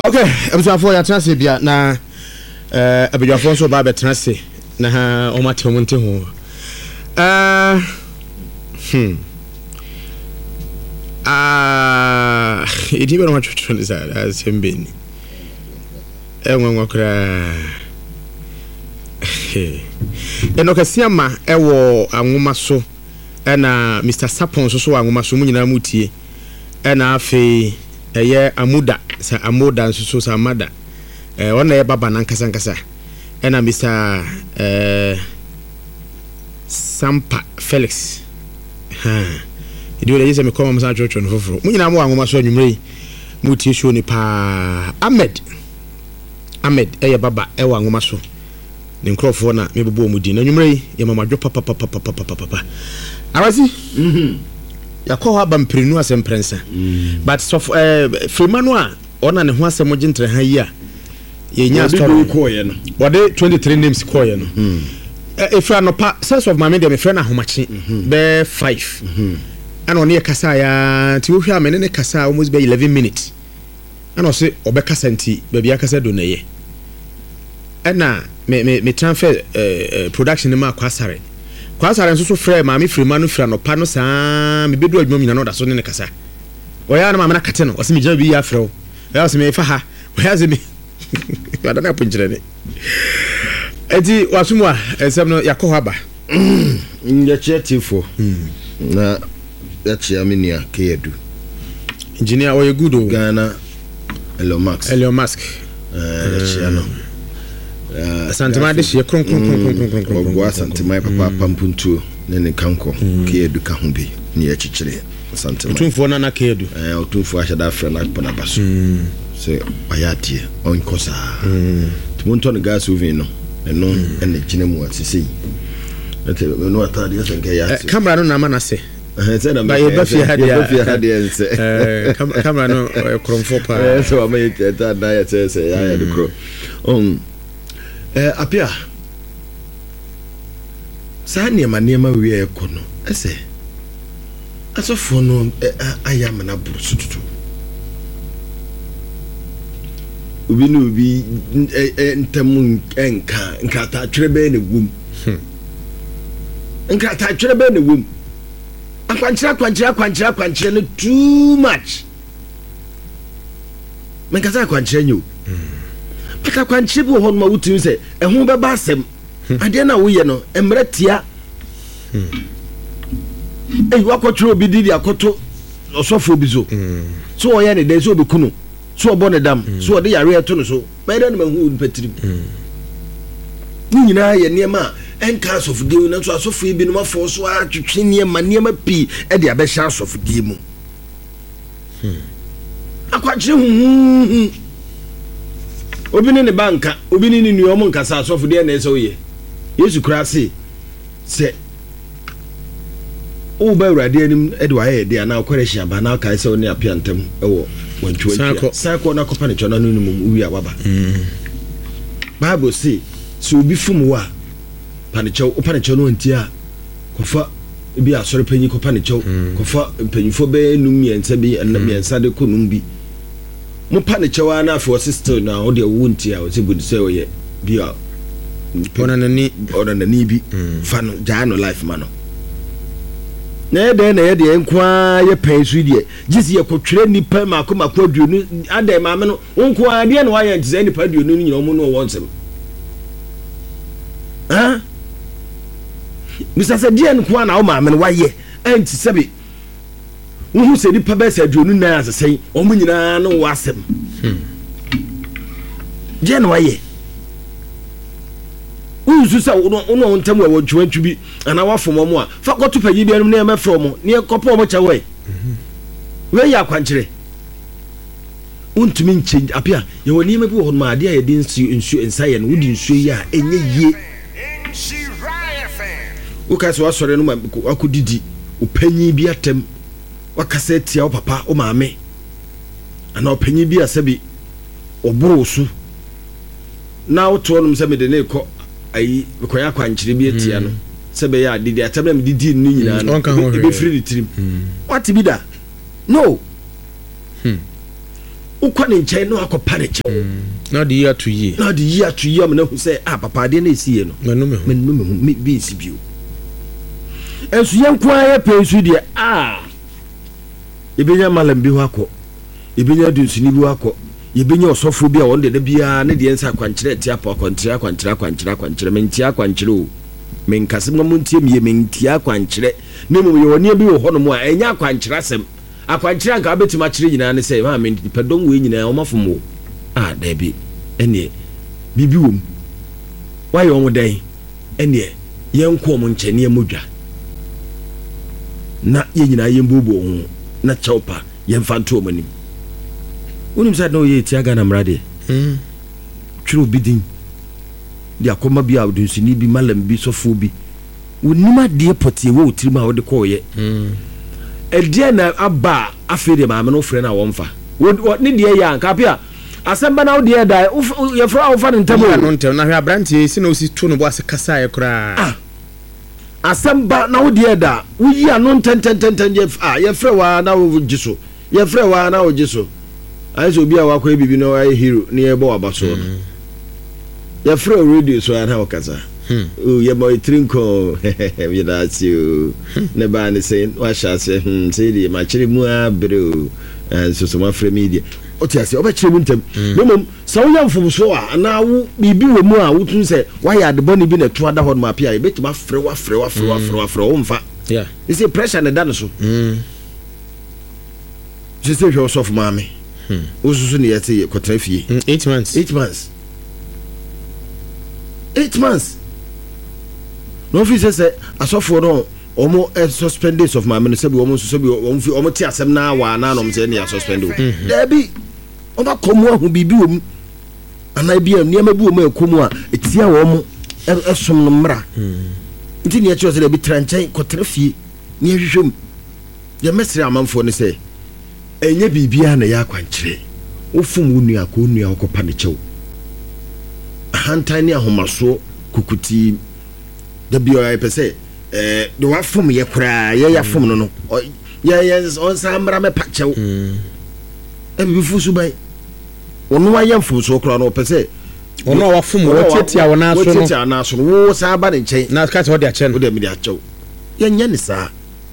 Okay, I'm so for your transfer na abidwafo so ba betrase na ha o mate mo nte ho. Edi be no matwetwe ne sa asembeni. Enwenwa kra. Enokasiama ewo anwoma so na Mr. Sapon so anwoma so munyina mutie na afi eye amuda sa amoda so sa amada wona ye baba nan kasa na Mr. Sampa Felix idiwe yese me koma msa chocho no foforo munyina mo anwoma so anwumre mutie show ni pa Ahmed eye baba ewo anwoma so ne nkrofo na mebebo mu di na anwumre ye mama dwo papa awasi yakọ aba mprenu asemprensa but so Freemanu a ona ne ho asem gintre ha yi a ye nya story ko ye no wode 23 names ko ye no if you no pa sense of my media me friend ahomache be 5 ana one ye kasa ya ti wo hwa me ne kasa almost be 11 minutes ana o se obekasa nti ba bia kasa do na ye ana me transfer production ma kwasare nso so frɛ maami Freemanu fra no pa no saa me bedu adwuma nyina no da so ne kasa oya na maama na kate no o se me gina bi ya frɛ o oya se me fa ha oya se me wada na punjire ne eti wasumu a ensem no yakɔ haba ya chetifo na ya chiamenia keyedu engineer oye good o Ghana Elon Musk ya chiano Santima de hye kron ogwa santima papa pampuntuo ne kanko keyedu ka ho bi ne ya chichire santima otumfo na keyedu otumfo ahya da fra na pona baso se ayatie onkosa tumonto ne gas oven no eno ene gine mu asisi ete no atade yasenke ya camera no na manase ba ye ba fi hadia nse camera no kronfo pa so amaye tata na ya se ya de kro apia sa niema wie ekono ese asofo no ayama na burusu tutu ubi no ubi ntemu enka ta twrebe ne gum enka ta twrebe ne gum akwankyira no too much menka sa akwankyira nyo aka kwankyira bo hon ma wutim se ehun beba asem ade na wo ye no emretia wakotro obi didi akoto osofo obi zo so oya ne de so obi kunu so obo ne dam so ode yare eto no so mayda na mahu patrim ni nyina ye niema enka asofo de na so asofo ibi no mafo so atwetwe niema pi e de abehya asofo de mu akwakyire hu obi ne banka obi ne nuo mo nkasa asofo de na eso ye Yesu krase se o ba urade anim e de wa ye de na akwere hia ba na aka se oni apiantem ewo wantu sako na kopa ne chona no mu wi awaba Bible say so obi fum wa panecho o panecho no ntia kofa bi asore panyi kopa ne chew kofa panyifo be num miensa bi na miensa de konum bi mo panecho na afo sister na o de wo ntia o se budi se o ye bi a ona nani bi fa no jano life mano na ye de nkwa ye pensu de gisi ye kotwere nipa makoma aduonu ade maame no nkwa de na wa ye ntse nipa aduonu ni nyina mo no wonsem Mr. Sadia nkwa na o maame no wa ye anti sebe wo se nipa be sa aduonu na asesen o mo nyina no wasem je na wa ye uzu sa uno ntem we wotwatwu bi ana wafom mo a fa koto pagi bi anum na me from ne kopo mo cha we we ya kwankyere untumi nche apia ye woni me bi wo ma ade a ye din nsu ensaye no wudi nsu yi a enye ye ukase wasore no akudidi upanyi bi atem wakase etia o papa o maame ana opanyi bi asabi oboro su na woto no mse me de ne ko ayi koya kwankyere bi etia no sebe ya didi atabla me didi ni nyina no be free the trim what be that no ukwa ne nkyɛn no akɔpa ne kyɛw na de year to year amena hu sɛ papa de na esiye no me bi nsi bio enso yenko aye pensu de ebenya malam bi hɔ akɔ ebenya dunsini bi akɔ ebenya osofo bi a won de bia ne de nsa kwankyerɛ tia pa kwankyerɛ mentia kwankyerɛ o menkasem no montie me mentia kwankyerɛ ne mu ye woni bi wɔ hɔ no mu a enya kwankyerɛ asɛm akwankyerɛ anka betima kyerɛ nyina ne sɛ ma me pedom we nyina o mafom wo da bi ene bibi wom wayɛ wo dan ene yenko mo nkyɛne amodwa na ye nyina yembobo ho na chawpa yemfa nto manim wonim sɛ na oyɛ tia Ghana mrade twiro bidin dia koma bi awdunsini bi malam bi sofo bi wonima de potie wo tirima wo de kɔɔyɛ ɛdeɛ na aba afede maame no frɛ na wɔmfa ne deɛ yɛ anka pia asɛmba na wo deɛ da yɛfrɛ wo fa ne ntam no ntam na hwɛ abrantie si na osi to no bo ase kasa yɛ koraa asɛmba na wo deɛ da wo yi ano ntɛntɛntɛntɛn yɛfrɛ wa na wo giso ayɛ obi a wakɔ bibi na ɔyɛ hero ne yɛbɔ wabaso no yɛfrɛ radio so ana wakasa yɛ boy trinko yɛdaasi ne ba ne sɛ wahyɛ ase sɛ de ma kyerɛ mu abrɛ so ma frɛ media otiase obɛkyerɛ mu ntam memom sɛ wo yamfom so a na wo bibi wɔ mu a wotun sɛ wayɛ adebɔ ne bi na to ada hɔ no ma pia yɛbɛtuma frɛ wo mfa yeah is a pressure ne da no so sɛ hwɛ wo sɔfo maame ususu ne yɛte kɔtara fie 8 months no fi sɛ asɔfo no omo suspend days of my minister bi omo so bi omo ti asɛm na wa na no mse ne suspend o da bi oba komo ahu bibi wom ana bi niam bi wom akomu a etia wo mo esom no mra nti ne yɛkyerɛ sɛ da bi trankyɛn kɔtara fie ne hwehwem ye mesre amanfo ne sɛ enye bibia na ya kwankyerɛ ofum wo nua ko nua okopa ne kyɛw hantan ne ahomaso kukuti da bi o ya pese de wa fom ye kura ye ya fom no ye on samra me pakyɛw bi fusu bai ono wa yem fom so kura no pese ono wa fom wo tiatia wona so no wo tiatia na so wo sa ba ne nkyɛn na ka te wo de akyɛ no wo de me de akyɛw ye nya ne saa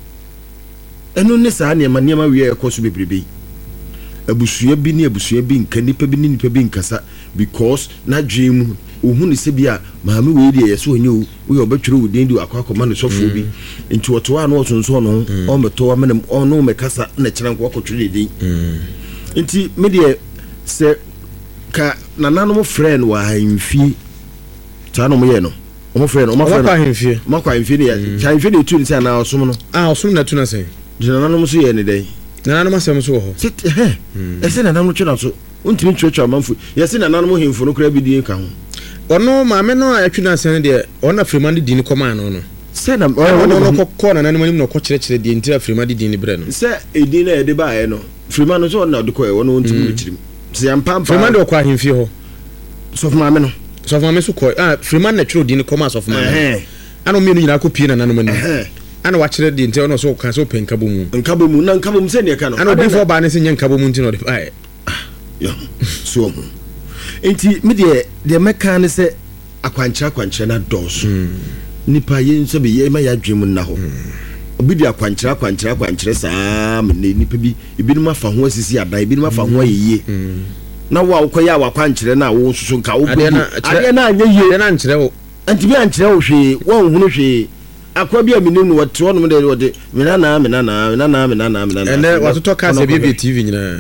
enu ne saa ne ma wie ekoso bebrebe abusua bi nka nipa bi nkasa because na dream ohun ne se bia maame we de yeso onye wo obetwere wo den di akwa ne sofo bi nti woto a no sonso no o meto wa menem ono mekasa na kyerɛ nko akotwere den nti me de se ka nananom friend wa hemfie ta no mo ye no o friend o ma friend ma kwa hemfie ne ya hemfie ne tu ne se na osom no osom na tu na se nananom so ye ne den nananom asɛm so ho sit ese nananom twena so untimi twetwa manfo yesi nananom hemfo no kra bi die ka ho ono maame no atwena asɛn de ona Fremandi din kɔma no sɛ na ono kɔ na nananom nim no kɔ kyerɛkyerɛ de ntira Fremandi din brɛ no sɛ edin na yɛde bae no Fremandi so na de kɔ ono untimi kyirim sɛ yampampa Fremandi kɔ ahemfie ho sɔfo maame no so kɔ Fremandi na twero din kɔma sɔfo maame ana me no nyina kɔ pie na nananom nim ana wa kyerɛ de ntira no so ka so pen kabomu na nkabomu sɛ ne ka no ana before ba ne sɛ nya nkabomu ntino de ai yo so enti me de meka ne sɛ akwankyerɛ na dɔso nipa yen so be ye ma ya dwem na ho obi di akwankyerɛ saa me nipa bi ebinom afa ho asisi adan ebinom afa ho ayeye na wa ukɔya wa kwankyerɛ na wo susu nka wo ade na anya ye na nkyerɛ wo enti bi ankyerɛ wo hwe wo hunu hwe akwa bi aminem no wɔte wɔnom de wɔde menana ene watoto ka se bi TV nyina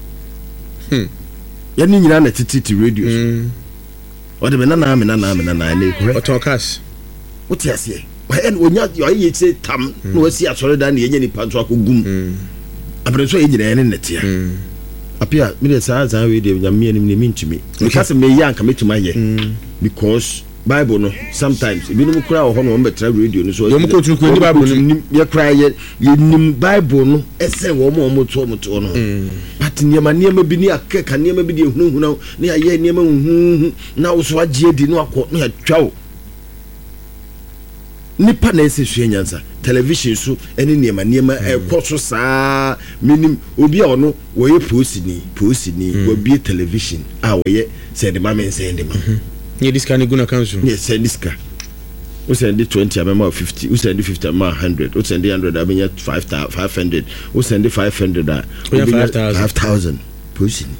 ya ni nyina na titi radio wɔde menana ne ko otokas wote ase wɔn onya yɛ tse tam na wasi asɔre da na yɛ nipa nso akogum abreso yɛ nyina ne netia apia me de saa we de nyame anim ne mintumi because me ya nka metuma yɛ because Bible no sometimes ebinom kura wo ho no betra radio no so yo mko tru ko ni Bible no ye kura ye nim Bible no ese wo mo to no but niema bi ni akeka niema bi de hunhuna ne aye niema na wo so agye di no akọ no atwa wo nipa na ese hwe nyansa television so ene niema ekoso saa minim obi a ono wo ye posini wo bi television a wo ye send mama send ma ye diska ni guna kanso ye send diska we send 20 amema 50 we send 50 amema 100 we send 100 amenya 500 we send 500 a 5000 posini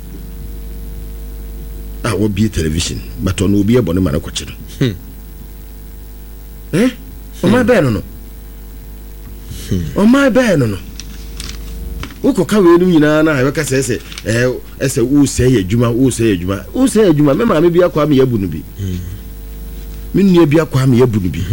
a wo bi television but ono obi e bone ma na kwachiro o my bad no o my bad no uko ka we nu nyina na we ka se ese wo se adwuma me ma me bia kwa me yabu no bi me nua bia kwa me yabu no bi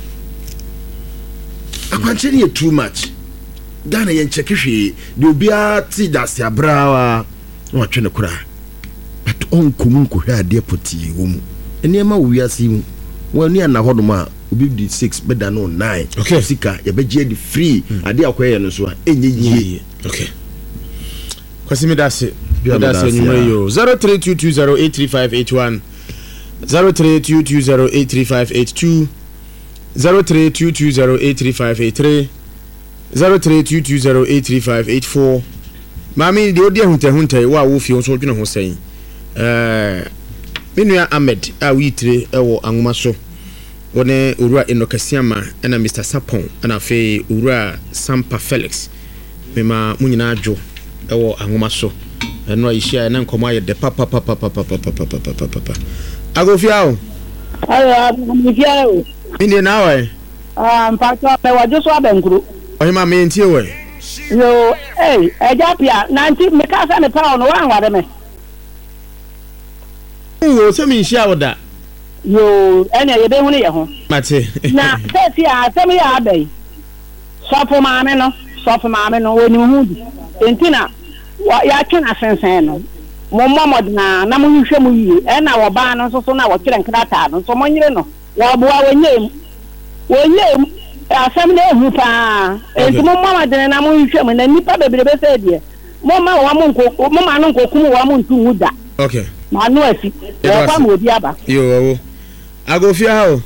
akwanche ne too much Ghana yen chekihwe de obia ti dase abrawa no atwe ne kura but on komun ko hwa ade poti wo mu enema wo wiase mu wani ana hodoma obi di 6 beda no 9 okay sika ye beje di free ade akoye no so a enye yie okay kwasi me dase nyumre yo 0322083581 0322083582 0322083583 0322083584 mami de odi hunte wa wo fi so dwene ho sen menua Ahmed a witire ewo anwoma so wone owura Enokasiama na Mr Sapon na fe owura Sampa Felix mema munyina adwo ewo anwoma so eno ayishia na nkomo aye de papa agofiao ayo agofiao mini na we mpacho me wajo so abenkuru ohima me ntie we yo ejapia nanti me ka sa ne pa no wa nwade me wo se mi hia woda yo ene ye be hu ne ye ho mate na teti a temi ya abai sofo maame no woni hu di entina ya twena sensen no mommo na mo hwehwe mu yie ena wo ba no so na wo twere nkrata no so monyire no wo boa wonyem asem na ehu pa enti mommo na mo hwehwe mu na nipa bebrebe se die momma wo mo no nkokum wo mo ntu hu da okay manu asi wo kwa mo obi aba yo agofiao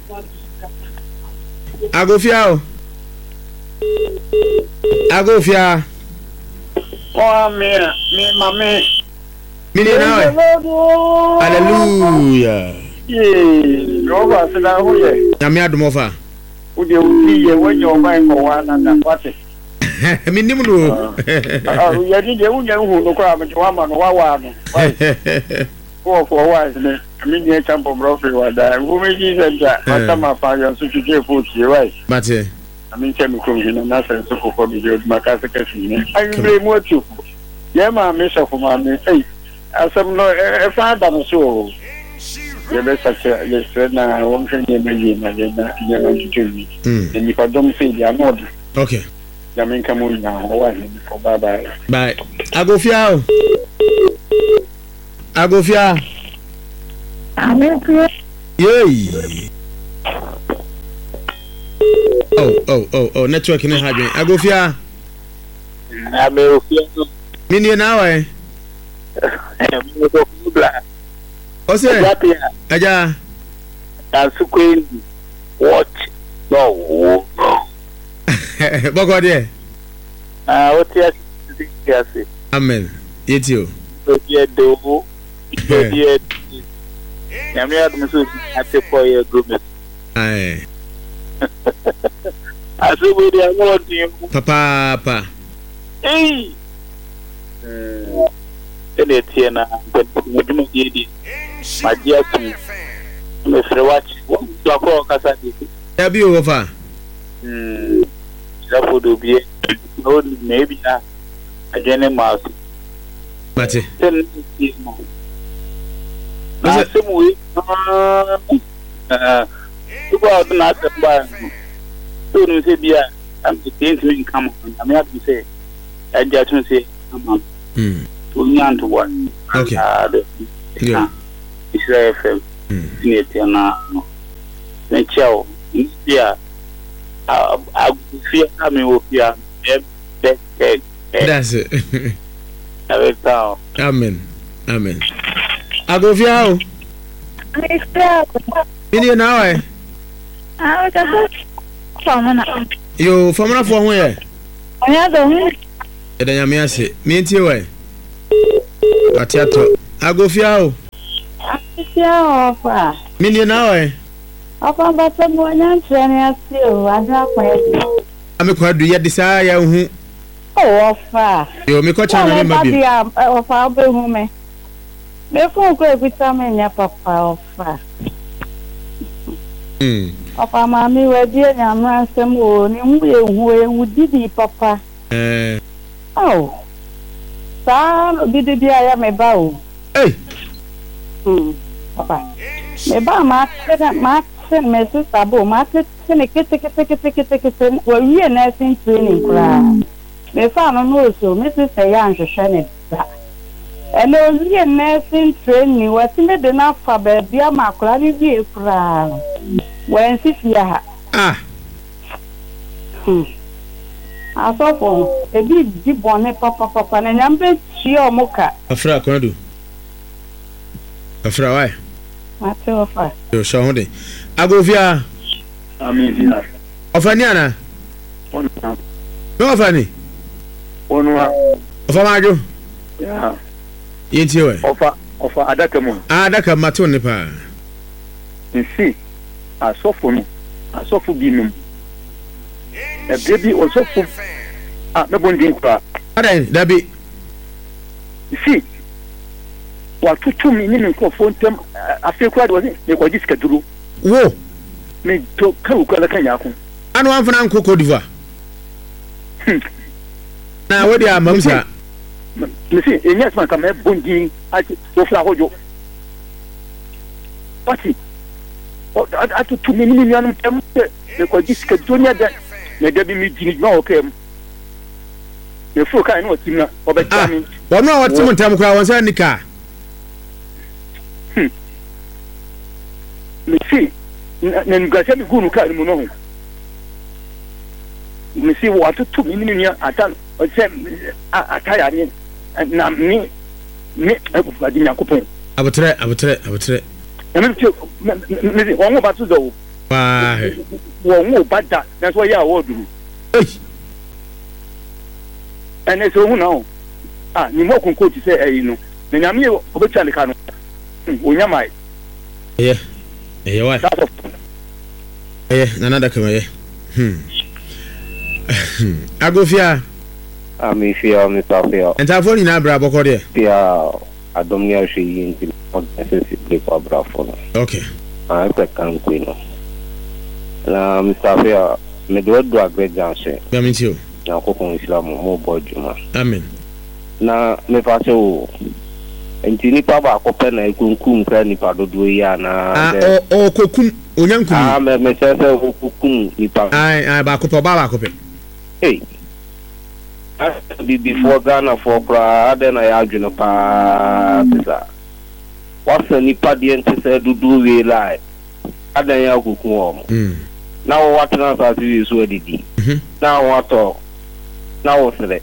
oh me mame mini na hallelujah no ba se na ho ye na me adomofa o de uti ye wonyo ban ko wa na kwate minim no ya di je unya hu no kwa me wa ma no wa no for wise ne mi ni champo brofi wa da wo me ji senta mata ma pa yo su chike futi right mate ami che mi ko ni na sen su ko bi jo maka se ka ni ayi bre mo tu ye ma me so ko ma me asam no e fa da no so ye be sa che ye se na won chen ye me ye na ye na tu ni ni ko dom se ya no okay ya men ka mo na wa ni ko bye agofia yey oh network ne ha dwen agofia mini na we ose aja asukwe watch no boko de what you say amen yetio ye do ye yamia dum so ate ko ye group ai asubu de amolo tin papa ele tiena mudimo yedi magia tu me frewatch to ko kasa di ya bi o fa la fodo bien no maybe na ajene mas mate ten mo na semu tuko na tamba to no se bia am think me come am ya to say aja to say am to nyanto one okay yeah Israel FM ni tena no na chao bia agufia kama opia that's it Aveta amen agofia mini na we Famana. Yo, famana for where? Oya do. Eda nyame ase. Me ntie we. Atiato. Agofia o. Afia ofa. Me ni na we. Ofa bata mo nyantrene ase o, adra kwa. Ame kwa du ye de saa ya hu. Oh, ofa. Yo, me ko cha na me mabi. Ofa obehu me. Me fun ko ebita me nya papa ofa. Ofa mami we die nya mransem o ni hu ehu didi papa. Oh. Sa didi dia ya me ba o. Hey. Papa. Me ba ma me sister bo ma kete kete we wie nursing training kra. Me fa no so me sister ya nhwehwe ne ba. And we nursing training was in the na fa ba bia makura ni wie kra. When sifia asofo ebi di bone papa na nyambe chi omuka afra konadu afra why mate ofa yo so hunde agofia amizia ofani ana ona no ofani onwa ofa majo ya yenti we ofa adaka mate on pa nsi asofo binum ebebi osofo mebondin kwa adan dabi si watutu mi ni microphone tem afekwa de wozi me kwaji skaduru wo me to kawu kala kanya ko anu amfana nko Cote d'Ivoire na wodi amamsa me si enya sma kama bondin ati ofla hojo pati atutu mi ni anu tem me kwaji skaduru nya da me da bi mi jini ma okem me fu kai no timna obetami wono awati ntam kwa wonsa nika misi na ngase mi gunu ka mu no misi watu tu mi ni atan o se ataya ni na mi adi nyakopon abutre na mi tu mi won ba tu zo wa won ba da na so ya wo duru ene so hu na ni mo kun coach se ayi no na nyame obetwa ka no onyamai wa nana da kama agofia amifia mitafia entafo ni na bra boko de pia adomnia hwi inti sensible kwa brafo okay pe kan kwino na mitafia me do agrejanse ya mintio na kokon islamu mo bojuma amen na me fase o enti nipa ba akopɛ na ekunkum kra nipa dodo yi ana o kokum onyankum me sese o kokum nipa ai ba akopɛ before Ghana for kra ada na ya adwene pa tisa wasa nipa de ente se dodo wi lai ada ya kokum o na wo watena sa ti so adidi na wo ato na wo sele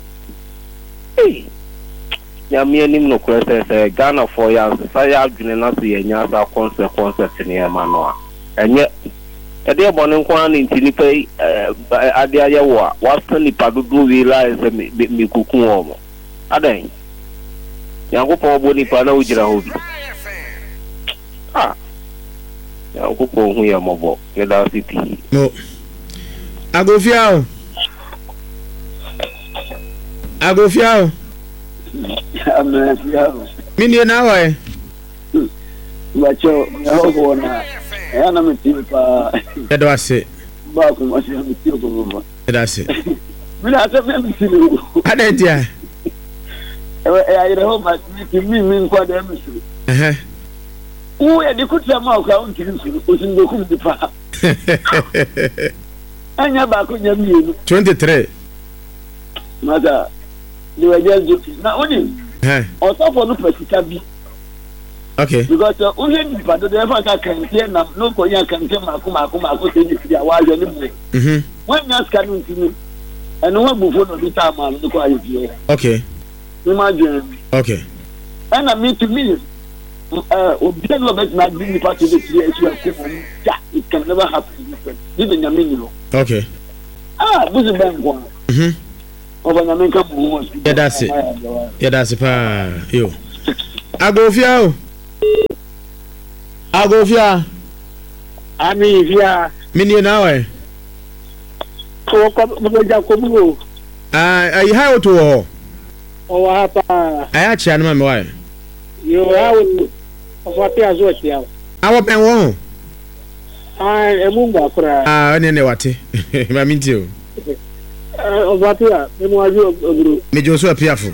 ya mianim no kwese Ghana for ya sa ya adwene na se ya nya sa concept ni e ma no a enye ede bone nkwa na ntini pe ade aye wo wasa ni padodo wi la se me kuku o adan yango po bo ni pa na ujira hobi yango po hu ya mobo ke da city no agofia mini na wa bacho ho na yana mtipa edo ase ba ko ma se mtipa ko ba edo ase mina ase me mtipa adentia ya ire ho ba mi nkwa da mtipa u ya dikutra ma ko on tin su o sin do ku mtipa anya ba ko nya mi 23 mada ni wa just na oni o so for no pesika bi okay because uhe ni pado de fa ka kantie na no ko ya kantie mako se ni fia wa yo ni bu when you scan ntini eno wa bu phone bi ta ma no ko ayi bi okay imagine okay and I mean to me obi no bet na bi ni party de clear issue ko ja it can never happen this is the nyame ni no Okay. Busu Bank. Obanyamenka buwo. Yeah, that's it. Yo. Agofia. Ami via. Mini nawe. Ko moja ko buwo. Ai hawo to. O hapa. Aya chia na me wa. Yo hawo. Ofati azo chia. Awo pen wo. Emunga kura. Ne wate. Ma minti o. Ofati a, emu ajo oguru. Me joso apiafo.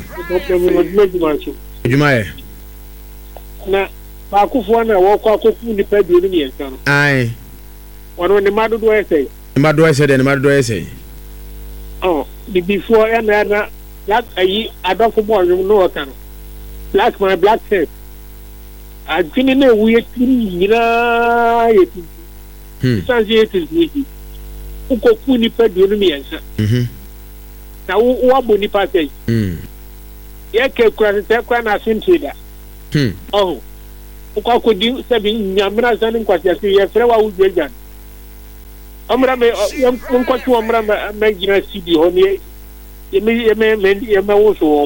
Ejuma ye. Na akufo na wo kwa akofu ni padu ni yensa no. Ai. Wono ni madodo ese. Ni madodo ese. Oh, the before na black ayi adofo bo no waka no. Black man black head. Ajini na wuye tiri nyina yeti. Sanji yeti ziki. Ukofu ni padu ni yensa. Na wo abo ni pate. Yeke kwa na sintida. Oh. Ukwa kodi sabi nyamra zani nkwati si ye fere wa ujejan. Amra me nkwati amra me gina CD ho ne ye me wo so.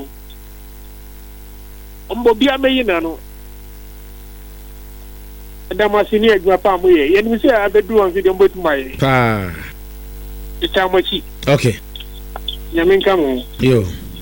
Ombo bia me yina no. Damasini adwa pa mo ye ni se abedu on video mbo tumaye. Pa. Ita mochi. Okay. Nyaminka mo. Yo.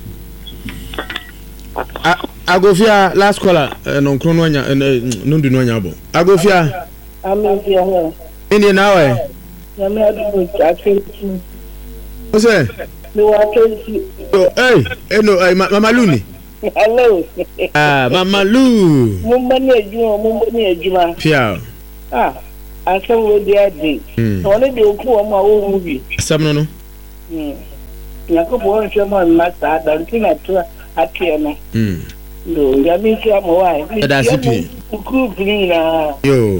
Agofia last caller no nkrono anya no ndu no anya bo. Agofia. Amefia ho. Eni nawe. Nyame adu akentu. Ose. Me wa akentu. Oh, hey, Mama Luni. Hello. Mama Lu. Mumba ni ejuma. Pia. Asem wo dia di. So ne de oku o ma wo hu bi. Asem no. Yakobo nche mo na ta da ntina to atie no. No, ya mi ti amo wa. Da sipi. Ku pini na. Yo.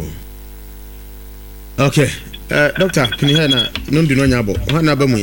Okay. Doctor, can you hear na no ndu no nyabo. Ha na ba mu.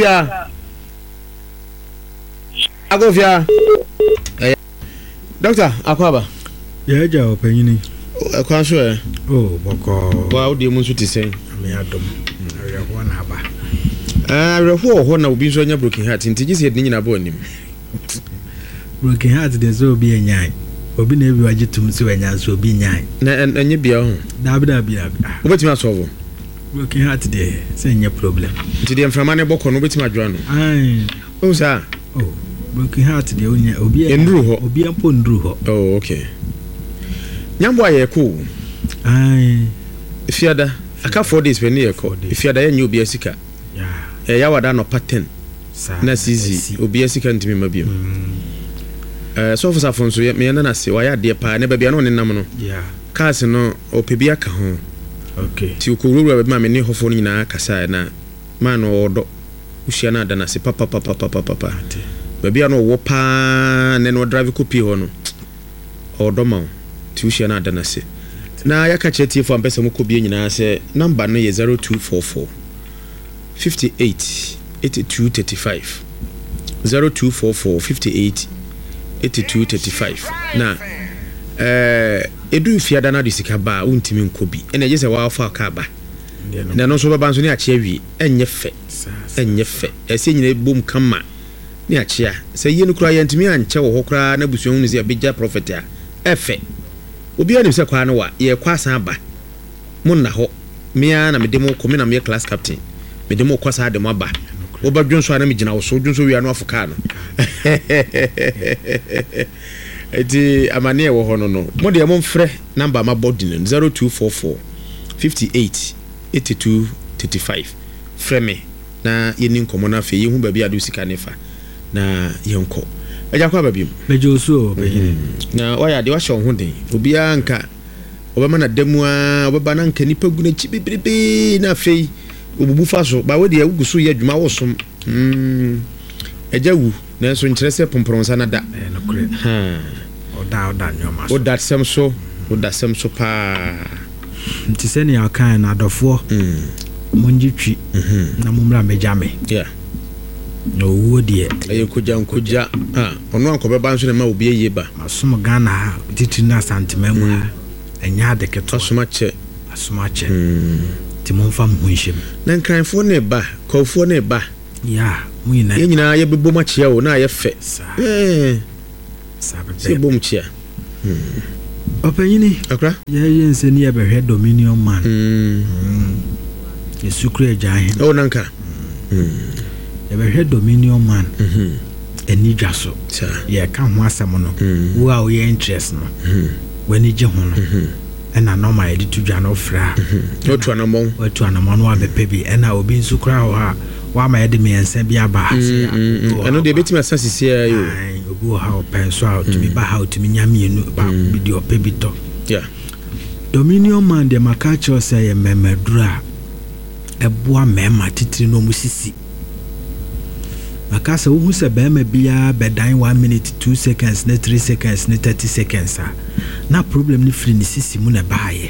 Agofia. Doctor, akwaba. Ya ja opanyini. Akwanso e. Oh, boko. Wa odi mu nso ti sen. Me adom. Areho na aba. Areho ho na obi nso nya broken heart. Ntigi se de nyina ba onim. Broken heart de so obi enyan. Obi na ebi waje tum se wanya so obi enyan. Na enye bia ho. Dabi. Obetimi asolve. Broken heart de se enye problem. Nti de mframa ne boko no obetimi adwa no. Ai. O sa. Oh. Broken heart de onya obi endru ho. Obi ampo ndru ho. Oh, okay. Nyambo aye ko. Ai. Ifiada aka 4 days when you call. Ifiada ya nyu obi asika. Yeah. Ya wada no pattern. Na sizi obi asika ntimi mabiem. So for safon so me na se wa ya de pa na ba bia no ne nam no. Yeah. Cars no opebi aka ho. Okay. Ti okururu ba me ne hofo nyina kasa na man odo. Ushia na da na se papa. Ba bia no wo pa ne no drive copy ho no. Odo ma. Ti ushia na da na se. Na ya ka cheti fo ampese mo kobie nyina se number no ye 0244 58 8235 0244 58 8235 na edu fiada na disika ba untimi nkobi ene je se wa fa ka ba na no so baba nso ni ache awie enye fe ese nyina bom kama ni ache a se ye no kura ye ntimi anche wo kura na busuon nu se abegya prophet a efe obi ani se kwa na wa ye kwasa aba mun na ho mia na medemo komi na me class captain medemo kwasa de mo aba oba dwonso na me gina wo so dwonso wi anu afuka no eti amane wo ho no mo de mo mfre number ma body 0244 58 82 35 freme na yeni nkomo na fe yehu ba bia do sika nefa na yenko eja kwa babim bejo so na oya de wa hye ho den obi anka obama na demua obaba na nka nipa gu na chi bibibi na fe obubu fa so ba we de agugu so ye adwuma wo som eja wu na so nkyerese pompronsa na da no kure oda nyoma so oda sem so pa nti se ne akan na adofo monjitwi na mumra mejame yeah no wo de ayekoja ono ankobe ba nso na ma obi eye ba asom Ghana titi na santima mu enya de keto asoma che Timon from Wisham. Then crying for neighbor, call for neighbor. Yeah, we know. You know, you be bomachia, now you're fit. Say boom chair. Opinion, Okra? Yes, and near head Dominion man. A secret giant. Oh, Nanka. Ever heard Dominion man. And need just so. Yeah, come once a mono. Who are we interest no? When you jump and I know my editor Jan of Fra. What to an among? What to an among one baby, and I will be so crowd. Why my enemy and send me a bar? I know they bet my senses here. You go how pencil out to me, but how to me yammy about video baby talk. Yeah. Dominion man, the macacho say a memedra. A boa memma titri no musisi. Makasa who say bema bia bedine 1 minute 2 seconds, 3 seconds, 30 seconds. Na problem ni free ni sisi mu na baaye.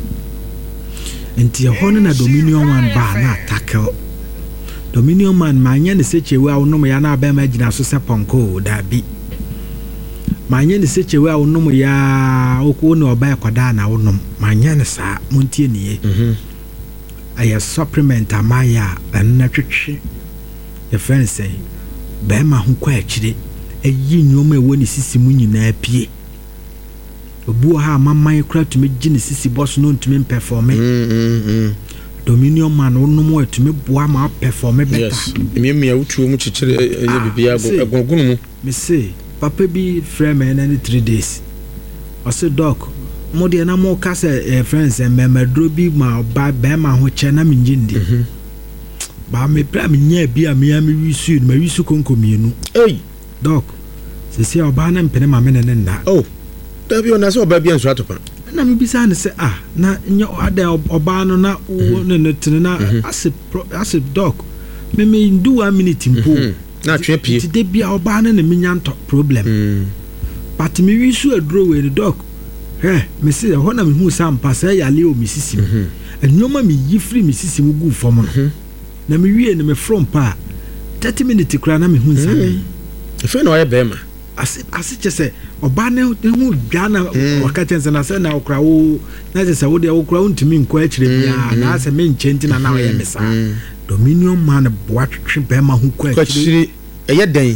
Nti hono na Dominion man ba na tackle. Dominion man manya ne sechewe a wonom ya na bema gina so seponko da bi. Manya ne sechewe a wonom ya okwo ne oba kwada na wonom. Manya ne sa muntie niye. Aya supplement amaya na twetwe. Your friend say, Bema who quite chide, a ye no me when is Simuni na pie. Obu ha mamma crowd to make Genesis boss known to me performing. Dominion man no more to me boama perform better. Yes, me out too much to me say, Papa be frame any 3 days. I said, Doc, more than a more cassa friends and member droby ma by Bema who chena minjindi. Ba me pra me nya bia me am wisu me wisu konkomi nu doc se se oba na mpene ma me ne na da bi ona so oba bia nso atopa na me bisa ne se na nya ada oba no na wo ne tene na as doc me do 1 minute mpo na twe pie ti de bia oba na me nya nto problem but me wisu adro we doc me se ho na me hu sampa se ya le o misisi anyoma me yifri misisi mu gu fom no na me wie na me from pa 30 minutes kra na me hu nsame efe na oye bema ase chese oba ne hu dwa na wakati nsa na se na okra wo na chese wo de okra ntimi nko akire bia na ase me nchenti na na oye mesa Dominion man boa twetwe bema hu ko akire eye den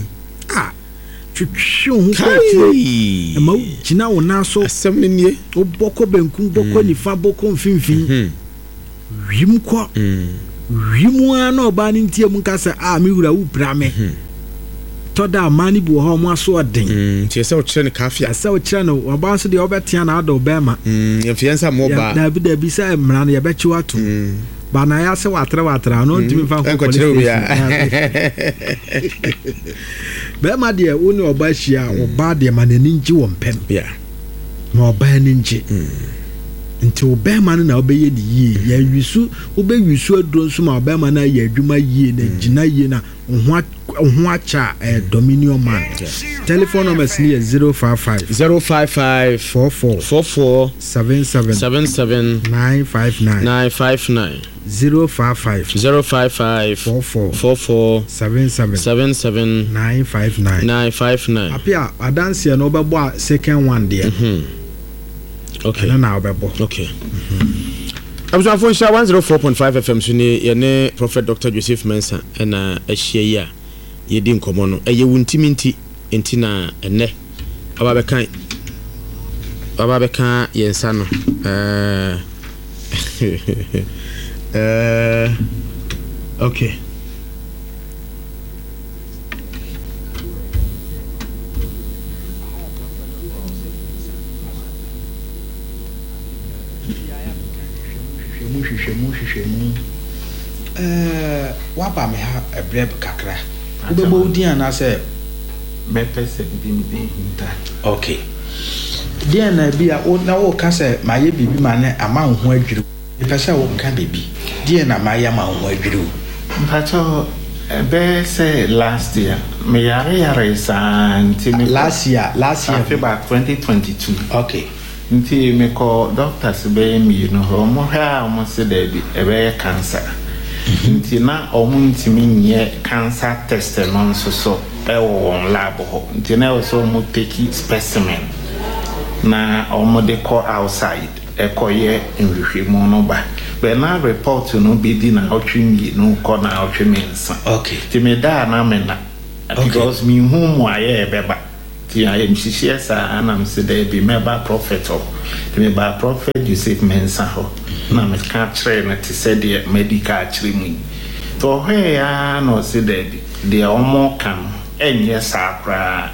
twetwe hu ko akire ma china wo na so asem ne nie oboko benkum boko nifa boko mfimfin wim ko Rimwa no ba ni ntie mu nkasa me wura wu prame toda amani bu ho mo aso odin tie se o kire ne kafia se o kire no oba so de obetia na ado bema yefiansa mo ba da bi sai mra na ye bechi watu ba na ya se watra no ntimi fa ko kire bia bema de woni oba hia oba de ma na ninji wo mpem bia ma oba ninji nti obema na obeye di yie ya wisu obewisu adro nso ma obema na ya adwuma yie na gina yie na ho acha Dominion man. Telephone number is 055 44 77 959 055 44 77 959 apia adanse na obebo second one there. Okay. Na obebo. Okay. Abusua phone sha 104.5 FM so ne ye ne Prophet Dr. Joseph Mensah na ahia yi a ye di nkomo no eye wuntiminti enti na ene aba bekan yensa no okay. Wapa me ha a bread kakra. Ubebo dia na say me pese bi nta. Okay. Dia na bia na wo ka say maye bibi ma ne ama ho adwiri. E pese wo ka bibi. Dia na maye ma ho adwiri. Mpacho be say last year me yare santi me last year February 2022. Okay. Nti me ko doctors be mi no ho mo ha mo se da bi e be cancer. Nti na omu ntimi nye cancer test no nso so e wo lab ho. Nti na so mo take specimen na omu de ko outside e ko ye nhwehwemu no ba na report no be di na otwemi no ko na otwemi nsa okay ti me da na me na because me hu mu aye beba ti I am shishie sa anam se there be member prophet o ti me ba prophet Joseph Mensa ho na me ka kire na ti se de medical kire mu to he ya no se there de omo kan enye sa kra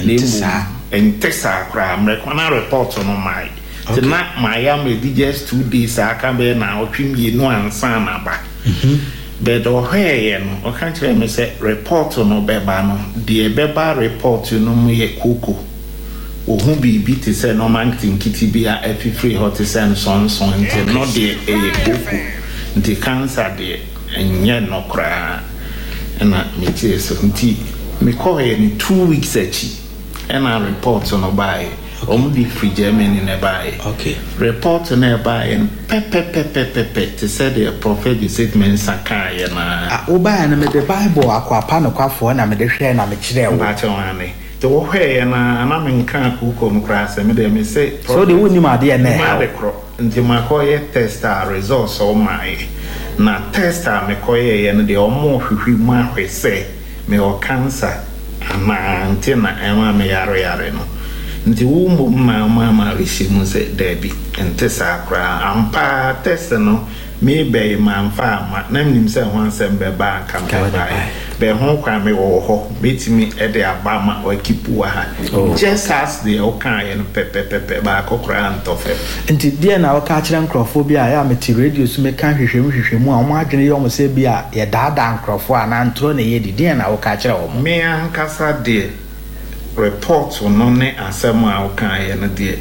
entesa kra me ko na report no mai ti na my am just 2 days aka be na otwimi no ansa na ba but ohe no o kan kire me say report no beba no de beba report no mu ye koko ohun bibi ti say no man tinkiti bia free hot sen son nti no de e koko nti cancer de enye no kra na me tie so nti me call here in 2 weeks achi na report no buy di free Germany na buy okay report na buy pepe to say the prophet Joseph Mensa kan ya na o buy na me the Bible akwapa no kwafo na me de hwe na me kire wo ba che wane to wo hwe na me nkan akuko no kra se me de me say so de woni ma de na ma de kro nti ma ko ye test results o mai na test me ko ye no de o mo hwehwi mu ahwese me o cancer ama nti na ema me yare no nti wo ma resimu se debi ente sakra ampa test no me be ma mfa ma na nim se ho ansem be ba kan be ho kwa me wo ho betimi e de aba ma o kipu wa ha just as the o kan ye no pepe ba kokra antofe nti dia na o ka kire nkrofo bi a ya meti radio so me kan hwehwemu a o ma adwene ye o mo se bi a ye daada nkrofo a na ntro na ye di dia na o ka kire o mo me ankasa de report no ne asema o kan ye no de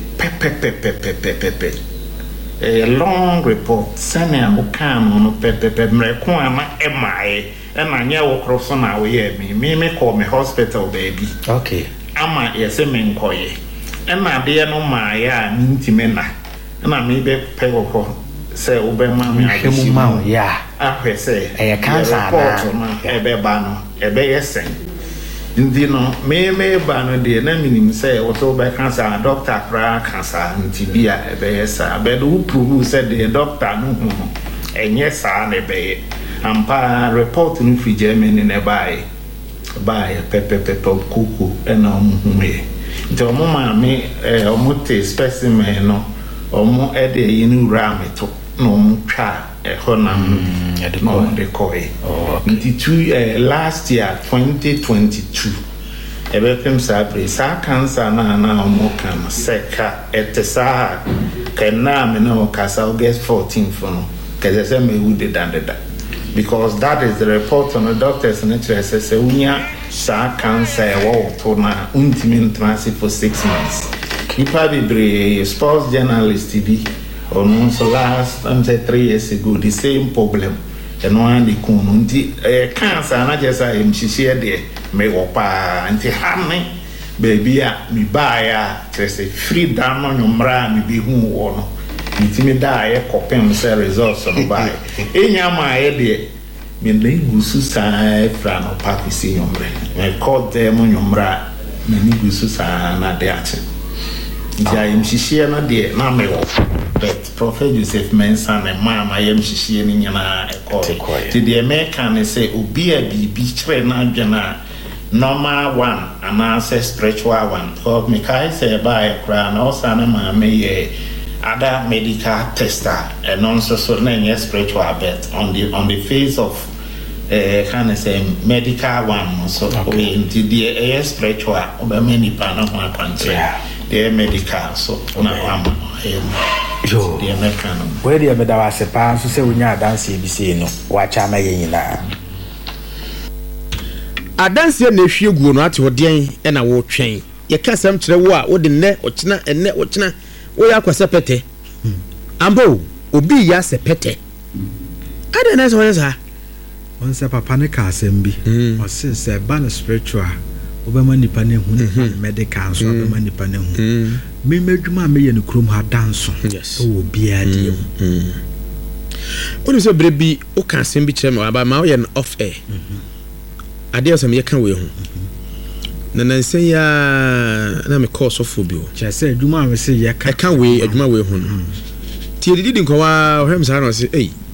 pepe a long report sane o kan no pepe mreko ama emae na nya wo krofo na wo ye me call me hospital baby okay ama yese me nkoye na de no ma ya ntime na me be pego se o be ma me ahwemu ma ya ahwese e cancer na e be ba no e be yesen ndi no me ba no de na minim say wo so be cancer doctor kra cancer nti bia e be yesa be do prove say the doctor no hu enye sa na be ampa report no free Germany na buy pepe kuku na hu me nti o mo ma me o mo te specimen no o mo e de yin ura me to no mo twa honam no de koi nti last year 2022 ebepem sabre sa cancer na mo kan seka etesa kana me na okasa August 14th no keze se me wu de dandeda because that is the report on the doctors and it says unya sa cancer wo to na untimi transit for 6 months ipa bibre sports journalist bi so last 3 years ago the same problem and one the kununti cancer na jesa mshishie de me opa anti hame baby a mi baya say free down on nyomra mi bi hu wo no ntimi da ye kopem se results no buy enya ma ye de me le gusu sa fra no pakisi nyomre me call them nyomra me ni gusu sa na de ate ja mshishie na de na me wo but prophet Joseph Mensa na mama yem hihie ni nyana ekọ ti the American say obi a bibi kire na adwena normal one and say spiritual one for me kai say by kra na osana ma me ye other medical tester and also so na spiritual bet on the face of can I say medical one so okay into the spiritual obameni pa na ho akwante the medical so na am yo the American where the medawase pa so se wonya dance ebisi no wacha ma ye nyina adanse na ehwie guo no ate hoden e na wo twen ye ka sam kire wo a wo de ne ochina enne ochina wo ya kwase pete ambo obi ya se pete ada na so yesa on se papa ne ka asem bi o se ba na spiritual obema nipa ne hu medical so obema nipa ne hu me medwuma me ye ne krom ha danso o bia de oni so brebi o ka asem bi kire me aba ma o ye off air ade asem ye kan we hu na nansen ya na me course of phobia chese adwuma me se ye kan we adwuma we hu ti edidi nkowa o hem sa na se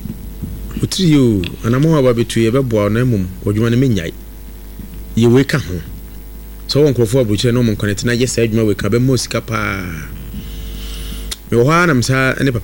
otiri yo anamo aba betu ye beboa na mum odwuma ne menyai ye we ka ho so won krofo abuchire no mon connect na yes adwuma we ka be mo sika pa me ho na msa ne